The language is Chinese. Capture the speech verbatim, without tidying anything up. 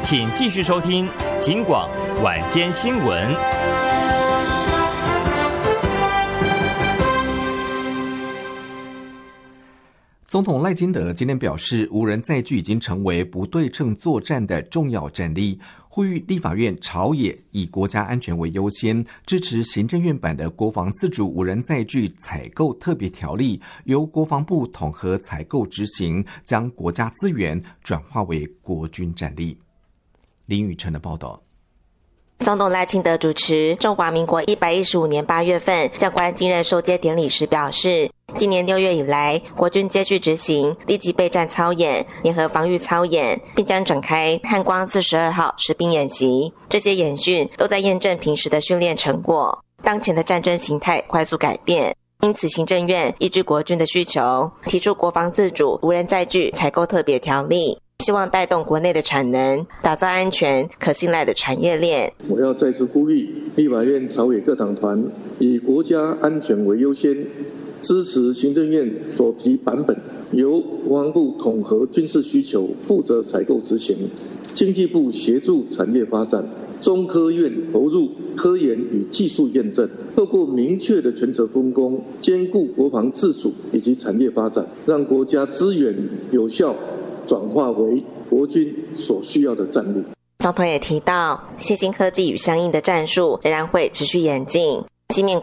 请继续收听警广晚间新闻。 总统赖清德今天表示，无人载具已经成为不对称作战的重要战力，呼吁立法院朝野以国家安全为优先，支持行政院版的国防自主无人载具采购特别条例，由国防部统合采购执行，将国家资源转化为国军战力。林宇辰的报道。 总统赖清德主持中华民国一百一十五年八月份将官继任授阶典礼时表示，今年六月以来，国军接续执行立即备战操演、联合防御操演，并将展开汉光四十二号实兵演习。这些演训都在验证平时的训练成果。当前的战争形态快速改变，因此行政院依据国军的需求，提出国防自主无人载具采购特别条例，希望带动国内的产能，打造安全可信赖的产业链。 我要再次呼吁立法院朝野各党团以国家安全为优先，支持行政院所提版本，由国防部统合军事需求，负责采购执行，经济部协助产业发展，中科院投入科研与技术验证，透过明确的权责分工，兼顾国防自主以及产业发展，让国家资源有效转化为国军所需要的战力。 总统也提到，新兴科技与相应的战术仍然会持续演进。西面